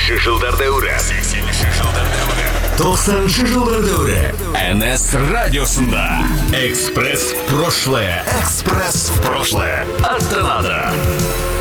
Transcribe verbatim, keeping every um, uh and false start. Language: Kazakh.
сексенінші жылдар дәуірі. сексенінші жылдар дәуірі. тоқсаныншы жылдар дәуірі. эн эс радиосында. Экспресс в прошлое. Экспресс в прошлое. Астанада.